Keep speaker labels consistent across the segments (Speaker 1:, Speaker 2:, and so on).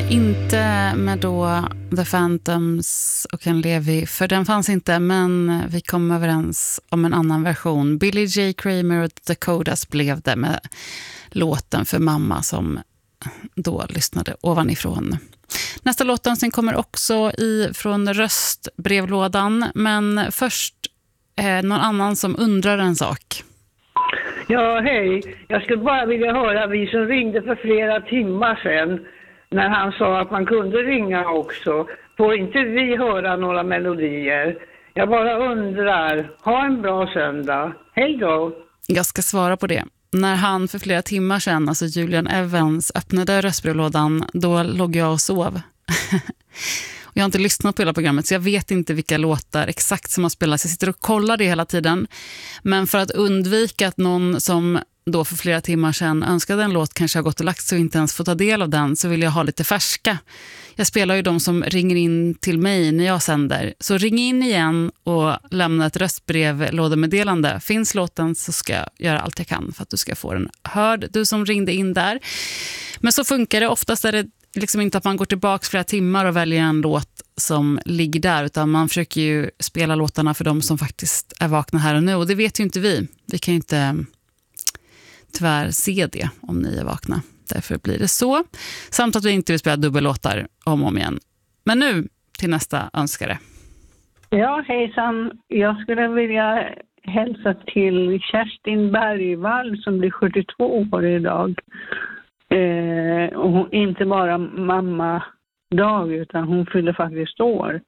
Speaker 1: Inte med då The Phantoms och Ken Levy, för den fanns inte, men vi kom överens om en annan version. Billy J. Kramer och The Dakotas blev det med låten för mamma som då lyssnade ovanifrån. Nästa låten kommer också från röstbrevlådan, men först någon annan som undrar en sak.
Speaker 2: Ja, hej. Jag skulle bara vilja höra vi som ringde för flera timmar sedan när han sa att man kunde ringa också. Får inte vi höra några melodier? Jag bara undrar. Ha en bra söndag. Hej då. Jag
Speaker 1: ska svara på det. När han för flera timmar sedan, alltså Julian Evans, öppnade röstbrevlådan, då låg jag och sov. Och jag har inte lyssnat på hela programmet, så jag vet inte vilka låtar exakt som har spelats. Jag sitter och kollar det hela tiden. Men för att undvika att någon som då för flera timmar sedan önskade en låt kanske har gått och lagt sig och inte ens får ta del av den, så vill jag ha lite färska. Jag spelar ju de som ringer in till mig när jag sänder. Så ring in igen och lämna ett röstbrevlådemeddelande. Finns låten så ska jag göra allt jag kan för att du ska få den hörd, du som ringde in där. Men så funkar det. Oftast är det liksom inte att man går tillbaka flera timmar och väljer en låt som ligger där, utan man försöker ju spela låtarna för de som faktiskt är vakna här och nu. Och det vet ju inte vi. Vi kan ju inte tyvärr se det om ni är vakna. Därför blir det så. Samt att vi inte vill spela dubbellåtar om och om igen. Men nu till nästa önskare.
Speaker 3: Ja, hejsan. Jag skulle vilja hälsa till Kerstin Bergvall som blir 72 år idag. Och hon, inte bara mamma-dag utan hon fyller faktiskt år.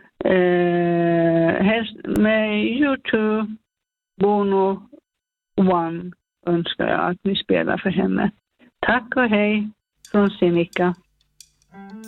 Speaker 3: Med YouTube, Bono One önskar jag att ni spelar för henne. Tack och hej från Sinikka.